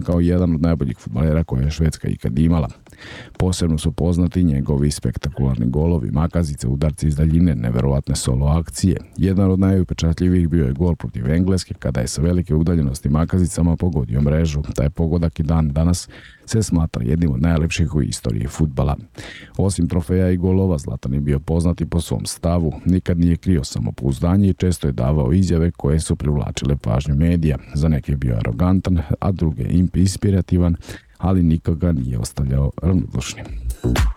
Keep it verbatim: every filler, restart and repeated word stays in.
kao jedan od najboljih fudbalera koje je Švedska ikad imala. Posebno su poznati njegovi spektakularni golovi, makazice, udarci iz daljine, neverovatne solo akcije. Jedan od najupečatljivijih bio je gol protiv Engleske kada je sa velike udaljenosti makazicama pogodio mrežu. Taj pogodak i dan danas se smatra jednim od najlepših u istoriji fudbala. Osim trofeja i golova, Zlatan je bio poznat i po svom stavu. Nikad nije krio samopouzdanje i često je davao izjave koje su privlačile pažnju medija. Za neke je bio arogantan, a druge inspirativan, ali nikoga nije ostavljao ravnodušnim.